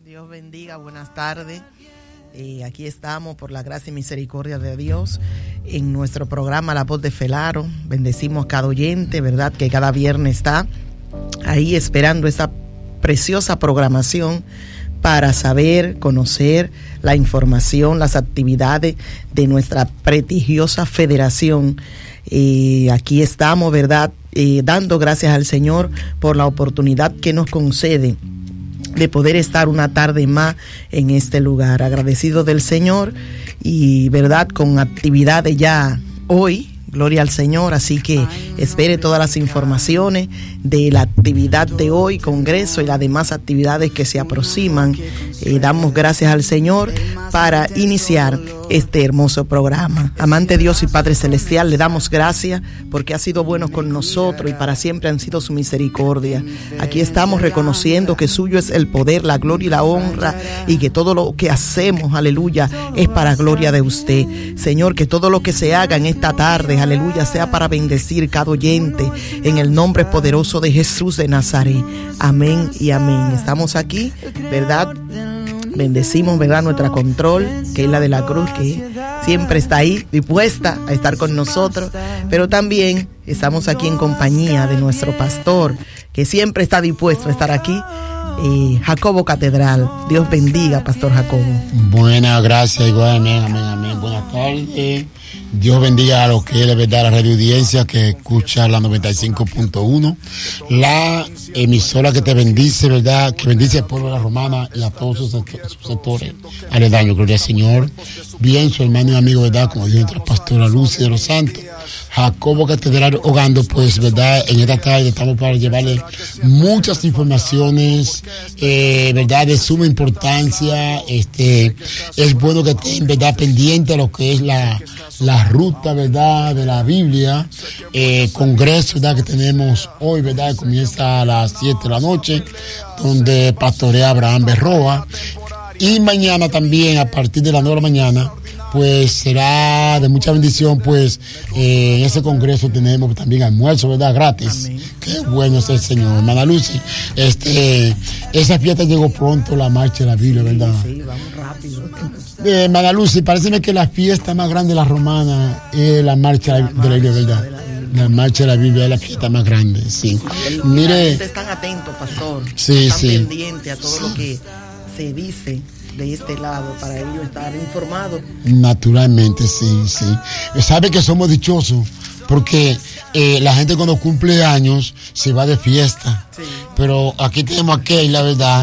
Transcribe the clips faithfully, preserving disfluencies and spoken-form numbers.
Dios bendiga, buenas tardes. Eh, aquí estamos por la gracia y misericordia de Dios en nuestro programa La Voz de Felaro. Bendecimos a cada oyente, ¿verdad? Que cada viernes está ahí esperando esa preciosa programación para saber, conocer la información, las actividades de nuestra prestigiosa federación. Eh, aquí estamos, ¿verdad? Eh, dando gracias al Señor por la oportunidad que nos concede de poder estar una tarde más en este lugar, agradecido del Señor y verdad con actividades ya hoy, gloria al Señor, así que espere todas las informaciones de la actividad de hoy, congreso y las demás actividades que se aproximan. Eh, damos gracias al Señor para iniciar este hermoso programa. Amante Dios y Padre Celestial, le damos gracias porque ha sido bueno con nosotros y para siempre han sido su misericordia. Aquí estamos reconociendo que suyo es el poder, la gloria y la honra y que todo lo que hacemos, aleluya, es para gloria de usted. Señor, que todo lo que se haga en esta tarde, aleluya, sea para bendecir cada oyente en el nombre poderoso de Jesús de Nazaret. Amén y amén. Estamos aquí, ¿verdad? Bendecimos, ¿verdad? Nuestra control, que es la de la cruz, que siempre está ahí, dispuesta a estar con nosotros. Pero también estamos aquí en compañía de nuestro pastor, que siempre está dispuesto a estar aquí, eh, Jacobo Catedral. Dios bendiga, Pastor Jacobo. Buenas, gracias, igual, amén, amén, amén. Buenas tardes. Dios bendiga a los que es la verdad la radio audiencia que escucha la noventa y cinco punto uno, la emisora que te bendice, verdad, que bendice al pueblo de la Romana y a todos sus, sus sectores aledaños, gloria al Señor. Bien, su hermano y amigo, verdad, como dijo nuestra pastora Lucy de los Santos, Jacobo Catedral Hogando, pues, verdad, en esta tarde estamos para llevarle muchas informaciones, eh, verdad, de suma importancia. Este, es bueno que estén, verdad, pendiente a lo que es la, la ruta, verdad, de la Biblia, eh, congreso, verdad, que tenemos hoy, verdad, comienza a las siete de la noche, donde pastorea Abraham Berroa, y mañana también, a partir de las nueve de la mañana, pues será de mucha bendición, pues eh, en ese congreso tenemos también almuerzo, ¿verdad? Gratis. Amén. Qué bueno es el Señor. Hermana Lucy, este, esa fiesta llegó pronto, la marcha de la Biblia, ¿verdad? Sí, sí, vamos rápido. Eh, hermana Lucy, parece que la fiesta más grande de la romana es la marcha de la, de la Biblia, ¿verdad? De la, Biblia. La marcha de la Biblia es la fiesta más grande, sí. sí Mire, ustedes están atentos, pastor. Sí, están sí. pendientes a todo sí. lo que se dice de este lado, para ellos estar informados. Naturalmente, sí, sí. Sabe que somos dichosos, porque eh, la gente cuando cumple años se va de fiesta. Sí. Pero aquí tenemos a Kay, la verdad.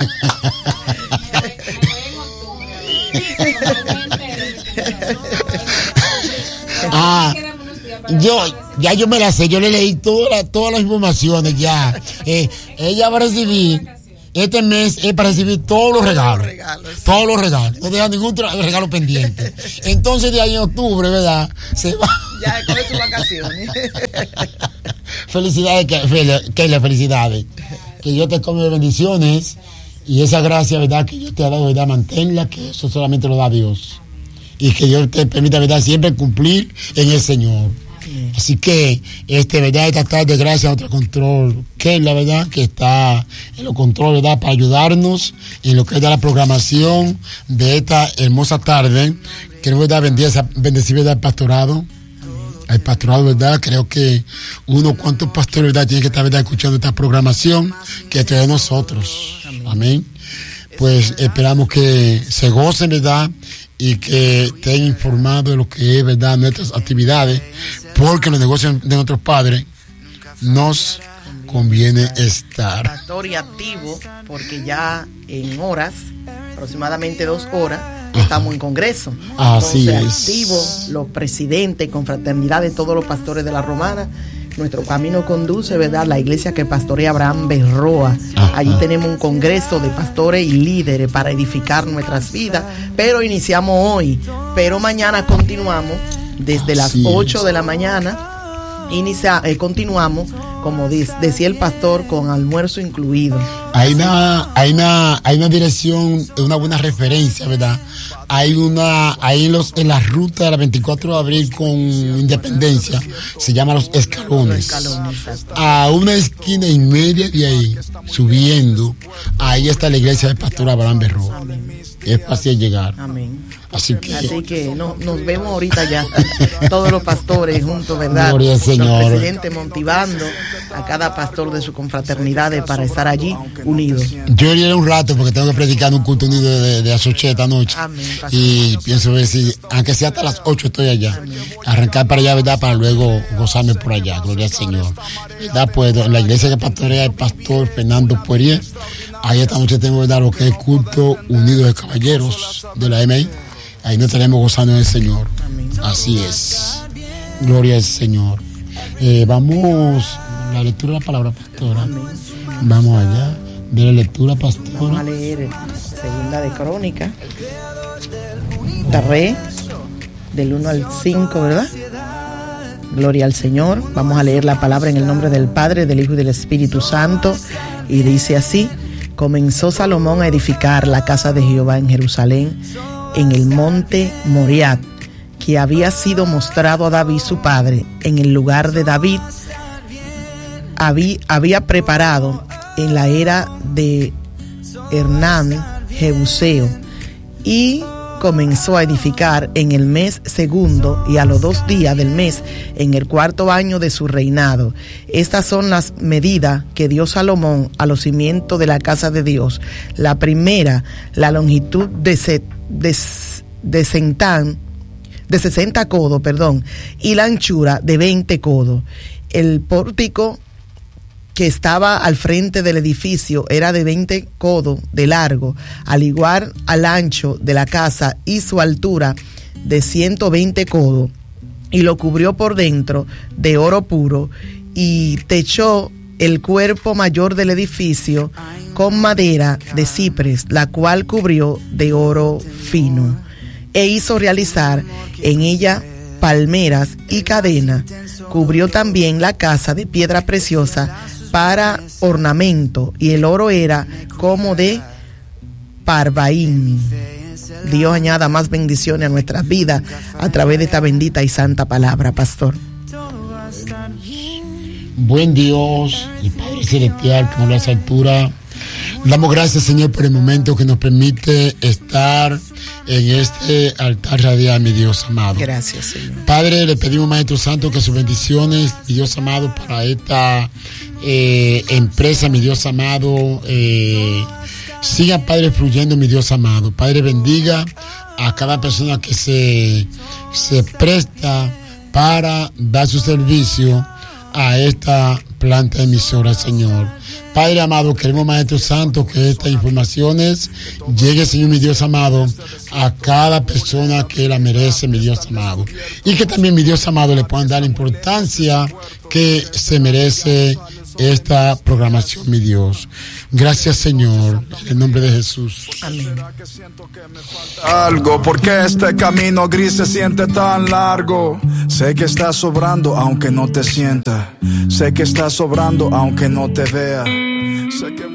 ah, yo, ya yo me la sé, yo le leí toda, todas las informaciones ya. Eh, ella va a recibir... Este mes es para recibir todos los regalos. Todos los regalos. Sí. Todos los regalos. No deja ningún regalo pendiente. Entonces, de ahí en octubre, ¿verdad? Se va. Ya coge sus vacaciones. Felicidades, Keila, felicidades. Que Dios te come de bendiciones. Y esa gracia, ¿verdad? Que Dios te ha dado, ¿verdad? Manténla, que eso solamente lo da Dios. Y que Dios te permita, ¿verdad? Siempre cumplir en el Señor. Así que, este, verdad, esta tarde, gracias a otro control, que es la verdad, que está en los controles, verdad, para ayudarnos en lo que es la programación de esta hermosa tarde. Queremos, verdad, bendecir, bendecir, verdad, el pastorado. El pastorado, verdad, creo que unos cuantos pastores, verdad, tienen que estar, verdad, escuchando esta programación que trae nosotros. Amén. Amén. Pues esperamos que se gocen, verdad, y que estén informados de lo que es, verdad, nuestras actividades, porque los negocios de nuestros padres nos conviene estar. Pastor y activo, porque ya en horas, aproximadamente dos horas, Ajá. estamos en congreso. Así Entonces, es. activo, los presidentes, confraternidad de todos los pastores de la Romana. Nuestro camino conduce, ¿verdad?, la iglesia que pastorea Abraham Berroa. Ajá. Allí tenemos un congreso de pastores y líderes para edificar nuestras vidas, pero iniciamos hoy, pero mañana continuamos desde las ocho de la mañana. Inicia, eh, continuamos, como dice, decía el pastor, con almuerzo incluido. Hay una, hay una, hay una dirección, una buena referencia, ¿verdad? Hay una, ahí en los, en la ruta de la veinticuatro de abril con Independencia, se llama Los Escalones. Los Escalones, a una esquina y media de ahí, subiendo, ahí está la iglesia del pastor Abraham Berro. Es fácil llegar. Amén. Así que, Así que no, nos vemos ahorita ya, todos los pastores juntos, ¿verdad? Gloria al Señor. El presidente motivando a cada pastor de su confraternidad para estar allí unidos. Yo iré un rato porque tengo que predicar un culto unido de, de Asoche esta noche. Amén, y pienso ver si, aunque sea hasta las ocho estoy allá. Amén. Arrancar para allá, ¿verdad? Para luego gozarme por allá. Gloria al Señor. ¿Verdad? Pues la iglesia que pastorea el pastor Fernando Poirier. Ahí esta noche tengo, ¿verdad? Lo que es culto unido de caballeros de la M I. Ahí nos tenemos gozando en el Señor. Amén. Así es. Gloria al Señor. Eh, vamos, la lectura de la palabra, pastora. Amén. Vamos allá. De la lectura, pastora. Vamos a leer segunda de Crónica. Tarré, del uno al cinco, ¿verdad? Gloria al Señor. Vamos a leer la palabra en el nombre del Padre, del Hijo y del Espíritu Santo. Y dice así: comenzó Salomón a edificar la casa de Jehová en Jerusalén, en el monte Moriah, que había sido mostrado a David su padre. En el lugar de David había, había preparado en la era de Hernán Jebuseo, y comenzó a edificar en el mes segundo y a los dos días del mes, en el cuarto año de su reinado. Estas son las medidas que dio Salomón a los cimientos de la casa de Dios. La primera, la longitud de, set, de, de, centán, de sesenta codos, perdón, y la anchura de veinte codos. El pórtico que estaba al frente del edificio era de veinte codos de largo, al igual al ancho de la casa, y su altura de ciento veinte codos, y lo cubrió por dentro de oro puro, y techó el cuerpo mayor del edificio con madera de cipres, la cual cubrió de oro fino, e hizo realizar en ella palmeras y cadenas. Cubrió también la casa de piedra preciosa para ornamento, y el oro era como de Parvaim. Dios añada más bendiciones a nuestras vidas a través de esta bendita y santa palabra, pastor. Buen Dios y Padre Celestial, que nos da altura, damos gracias, Señor, por el momento que nos permite estar en este altar radial, mi Dios amado. Gracias, Señor. Padre, le pedimos, Maestro Santo, que sus bendiciones, mi Dios amado, para esta eh, empresa, mi Dios amado, eh, siga, Padre, fluyendo, mi Dios amado. Padre, bendiga a cada persona que se, se presta para dar su servicio a esta planta emisora, Señor. Padre amado, queremos, Maestro Santo, que estas informaciones lleguen, Señor, mi Dios amado, a cada persona que la merece, mi Dios amado. Y que también, mi Dios amado, le puedan dar la importancia que se merece esta programación, mi Dios. Gracias, Señor, en el nombre de Jesús. Amén. Algo, porque este camino gris se siente tan largo. Sé que está sobrando aunque no te sienta. Sé que está sobrando aunque no te vea. Sé que